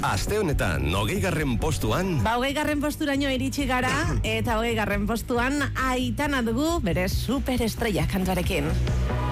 Aste honetan, 20. postuan... 20. posturaino iritsi gara, eta 20. postuan Aitana dugu bere superestrella kantuarekin.